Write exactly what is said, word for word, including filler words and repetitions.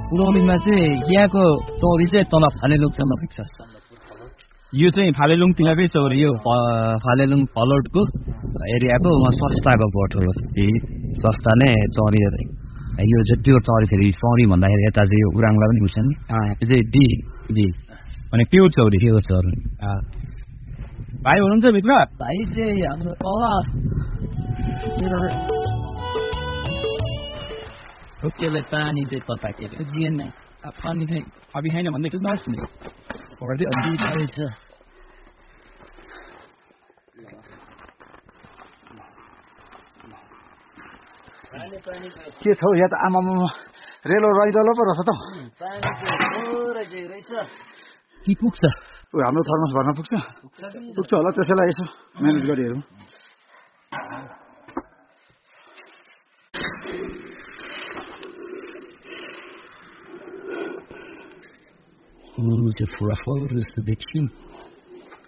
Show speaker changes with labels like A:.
A: उडौलीमा चाहिँ यहाँको चौरी चाहिँ तल फालेलुङसम्म पुग्छ यो चाहिँ फालेलुङतिरकै चौरी यो फालेलुङ फलोटको एरियाको सस्ताको बोट हो यी सस्ता नै चौरी यो जति चौरी फेरि चौरी भन्दाखेरि यता चाहिँ यो उराङलाई पनि बुझ्छ नि यो चाहिँ डी जी भने प्योर चौरी प्योर चौरी भाइ हुनुहुन्छ भित्र भाइ चाहिँ हाम्रो तल त्यसले पानी चाहिँ तताकेको जिएन नै पानी चाहिँ अभि छैन भन्दै थियो नस् नि घरदै अलि छ
B: के छौ यहाँ त आमामा रेलो रहिरहलो पो रहेछ त
A: कि पुग्छ
B: हाम्रो थर्मस भर्न पुग्छ पुग्छ होला त्यसैलाई यसो म्यानेज गरी हेरौँ
A: Who's it for a photo? Is the big